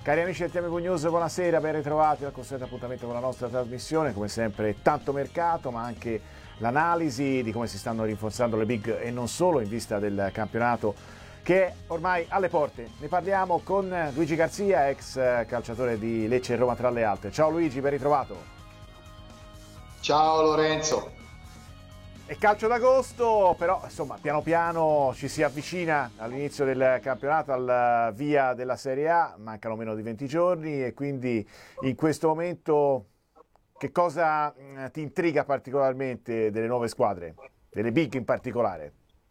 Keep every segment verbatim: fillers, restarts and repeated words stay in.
Cari amici del T M V News, buonasera, ben ritrovati al consueto appuntamento con la nostra trasmissione. Come sempre tanto mercato, ma anche l'analisi di come si stanno rinforzando le big e non solo in vista del campionato che è ormai alle porte. Ne parliamo con Luigi Garzia, ex calciatore di Lecce e Roma tra le altre. Ciao Luigi, ben ritrovato. Ciao Lorenzo. È calcio d'agosto, però insomma piano piano ci si avvicina all'inizio del campionato, al via della Serie A, mancano meno di venti giorni e quindi in questo momento che cosa ti intriga particolarmente delle nuove squadre, delle big in particolare?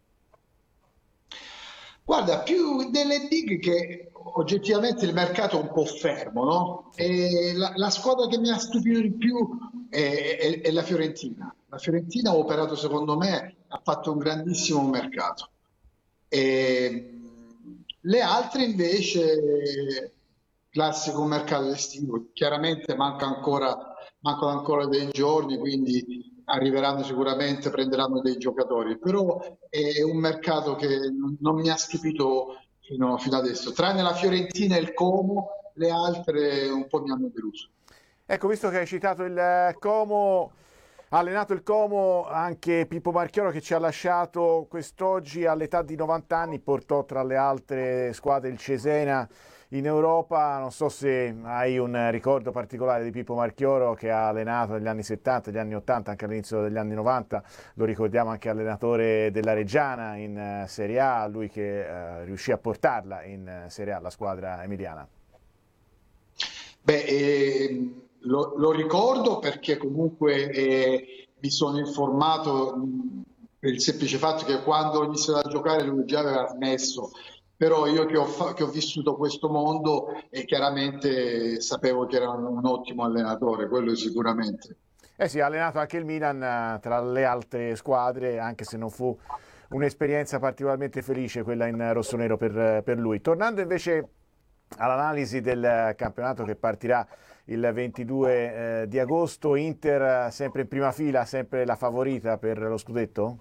Guarda, più delle big che oggettivamente il mercato è un po' fermo, no? E la, la squadra che mi ha stupito di più è, è- è la Fiorentina. La Fiorentina ha operato, secondo me, ha fatto un grandissimo mercato. E, mh, le altre invece, classico mercato estivo, chiaramente manca ancora, mancano ancora dei giorni, quindi arriveranno sicuramente, prenderanno dei giocatori, però è un mercato che non non mi ha stupito fino, fino adesso, tranne la Fiorentina e il Como, le altre un po' mi hanno deluso. Ecco, visto che hai citato il Como, ha allenato il Como anche Pippo Marchioro che ci ha lasciato quest'oggi all'età di novanta anni, portò tra le altre squadre il Cesena in Europa. Non so se hai un ricordo particolare di Pippo Marchioro che ha allenato negli anni settanta, negli anni ottanta, anche all'inizio degli anni novanta, lo ricordiamo anche allenatore della Reggiana in eh, Serie A, lui che eh, riuscì a portarla in eh, Serie A, la squadra emiliana. Beh, ehm, lo, lo ricordo perché comunque eh, mi sono informato mh, per il semplice fatto che quando ho iniziato a giocare lui già aveva smesso, però io che ho, fa- che ho vissuto questo mondo e chiaramente sapevo che era un, un ottimo allenatore, quello sicuramente. Eh sì, ha allenato anche il Milan eh, tra le altre squadre, anche se non fu un'esperienza particolarmente felice quella in rossonero per, per lui. Tornando invece all'analisi del campionato che partirà il ventidue eh, di agosto, Inter eh, sempre in prima fila, sempre la favorita per lo scudetto?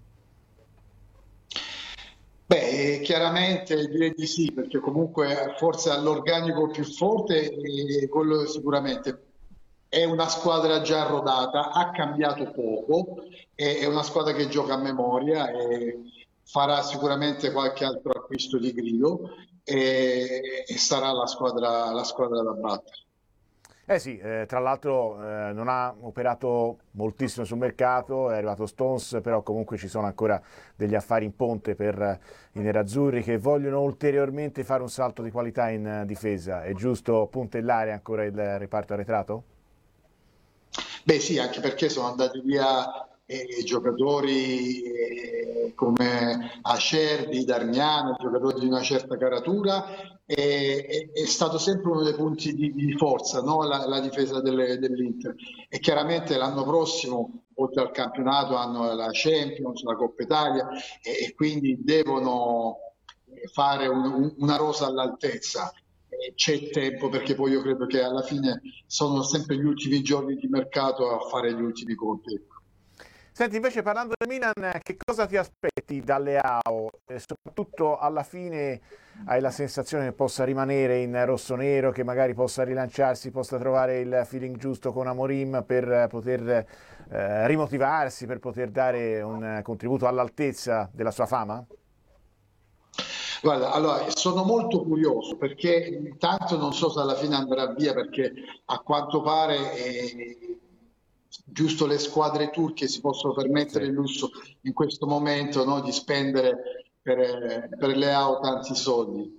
Beh, eh, chiaramente direi di sì, perché comunque forse ha l'organico più forte e quello sicuramente è una squadra già rodata, ha cambiato poco, è è una squadra che gioca a memoria e farà sicuramente qualche altro acquisto di grido e, e sarà la squadra, la squadra da battere. Eh sì, eh, tra l'altro eh, non ha operato moltissimo sul mercato, è arrivato Stones, però comunque ci sono ancora degli affari in ponte per eh, i nerazzurri che vogliono ulteriormente fare un salto di qualità in eh, difesa. È giusto puntellare ancora il reparto arretrato? Beh sì, anche perché sono andati via eh, giocatori eh, come Acerbi, Darmiano, giocatori di una certa caratura e è, è stato sempre uno dei punti di, di forza, no? La, la difesa delle- dell'Inter. E chiaramente l'anno prossimo, oltre al campionato, hanno la Champions, la Coppa Italia e, e quindi devono fare un- un- una rosa all'altezza. Eh, C'è tempo perché poi io credo che alla fine sono sempre gli ultimi giorni di mercato a fare gli ultimi conti. Senti, invece parlando del Milan, che cosa ti aspetti dalle A O? E soprattutto alla fine hai la sensazione che possa rimanere in rosso-nero, che magari possa rilanciarsi, possa trovare il feeling giusto con Amorim per poter eh, rimotivarsi, per poter dare un contributo all'altezza della sua fama? Guarda, allora sono molto curioso perché intanto non so se alla fine andrà via perché a quanto pare eh, giusto le squadre turche si possono permettere Sì. il lusso in questo momento, no, di spendere per, eh, per le auto tanti soldi.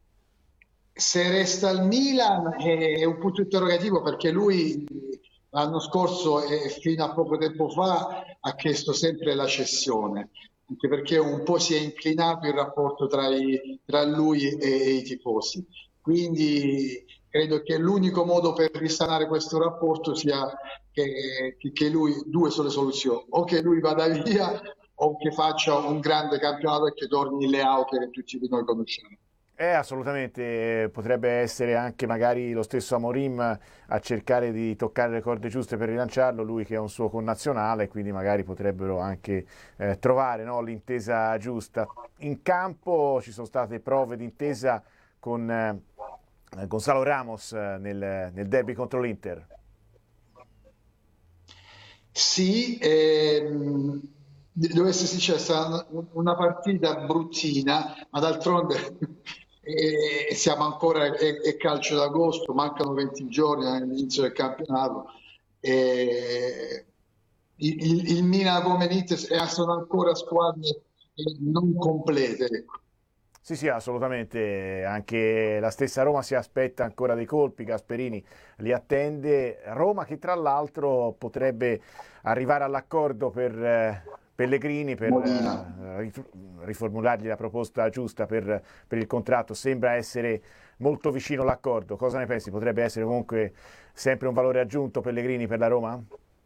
Se resta al Milan è è un punto interrogativo perché lui l'anno scorso e fino a poco tempo fa ha chiesto sempre la cessione, anche perché un po' si è inclinato il rapporto tra, i- tra lui e, e i tifosi. Quindi credo che l'unico modo per risanare questo rapporto sia che, che- che lui, due sono le soluzioni, o che lui vada via o che faccia un grande campionato e che torni in Leao che tutti noi conosciamo. Eh, assolutamente, eh, potrebbe essere anche magari lo stesso Amorim a cercare di toccare le corde giuste per rilanciarlo, lui che è un suo connazionale, quindi magari potrebbero anche eh, trovare, no, l'intesa giusta. In campo ci sono state prove d'intesa con eh, Gonzalo Ramos nel, nel derby contro l'Inter. Sì, ehm, devo essere sincero, è stata una partita bruttina, ma d'altronde eh, siamo ancora, è, è calcio d'agosto, mancano venti giorni all'inizio del campionato. E il, il, il Milan come l'Inter eh, sono ancora squadre eh, non complete, ecco. Sì, sì, assolutamente, anche la stessa Roma si aspetta ancora dei colpi, Gasperini li attende, Roma che tra l'altro potrebbe arrivare all'accordo per eh, Pellegrini per Molina. eh, rif- riformulargli la proposta giusta per, per il contratto, sembra essere molto vicino l'accordo, cosa ne pensi? Potrebbe essere comunque sempre un valore aggiunto Pellegrini per la Roma?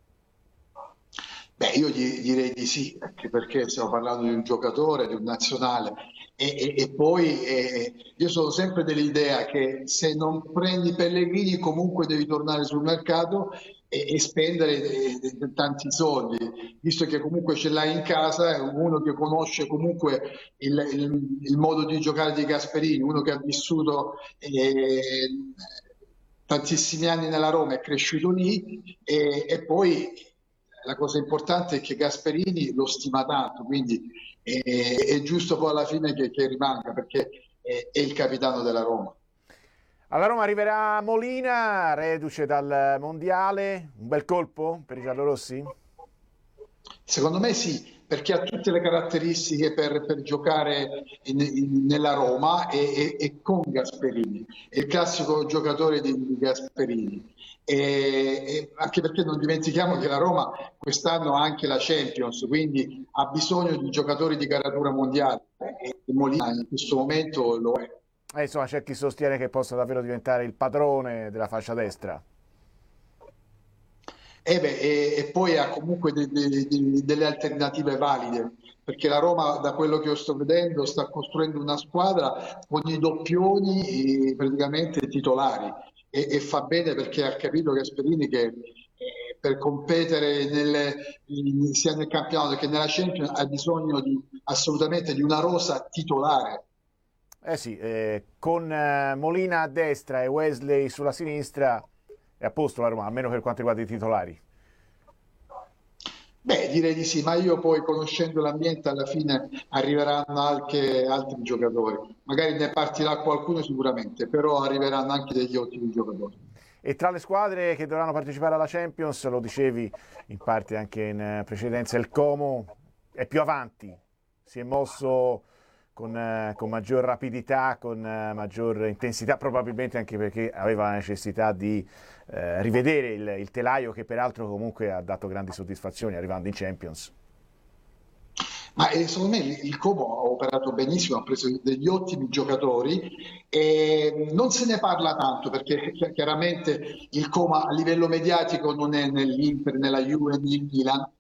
Beh, io gli- direi di sì, anche perché stiamo parlando di un giocatore, di un nazionale. E, e- e poi eh, io sono sempre dell'idea che se non prendi Pellegrini comunque devi tornare sul mercato e, e spendere eh, eh, tanti soldi, visto che comunque ce l'hai in casa, è uno che conosce comunque il, il- il modo di giocare di Gasperini, uno che ha vissuto eh, tantissimi anni nella Roma, è cresciuto lì e, e poi la cosa importante è che Gasperini lo stima tanto, quindi è, è giusto poi alla fine che, che rimanga perché è, è il capitano della Roma. Alla Roma arriverà Molina, reduce dal Mondiale, un bel colpo per i giallorossi? Secondo me sì, perché ha tutte le caratteristiche per, per giocare in- in- nella Roma e, e- e con Gasperini. È il classico giocatore di, di Gasperini. E, e anche perché non dimentichiamo che la Roma quest'anno ha anche la Champions, quindi ha bisogno di giocatori di caratura mondiale e Molina in questo momento lo è. Eh, insomma, c'è chi sostiene che possa davvero diventare il padrone della fascia destra. E, beh, e, e poi ha comunque de- de- de- delle alternative valide, perché la Roma, da quello che io sto vedendo, sta costruendo una squadra con i doppioni eh, praticamente titolari e, e fa bene perché ha capito Gasperini che eh, per competere nelle- in- sia nel campionato che nella Champions ha bisogno di, assolutamente di una rosa titolare. Eh sì, eh, con eh, Molina a destra e Wesley sulla sinistra è a posto la Roma, almeno per quanto riguarda i titolari. Beh, direi di sì, ma io poi conoscendo l'ambiente alla fine arriveranno anche altri giocatori. Magari ne partirà qualcuno sicuramente, però arriveranno anche degli ottimi giocatori. E tra le squadre che dovranno partecipare alla Champions, lo dicevi in parte anche in eh, precedenza, il Como è più avanti, si è mosso con, eh, con maggior rapidità, con eh, maggior intensità, probabilmente anche perché aveva la necessità di eh, rivedere il, il telaio che peraltro comunque ha dato grandi soddisfazioni arrivando in Champions. Ma eh, secondo me il il Como ha operato benissimo, ha preso degli ottimi giocatori e non se ne parla tanto perché chi- chiaramente il Como a livello mediatico non è nell'Inter, nella Juve, né nel Milan,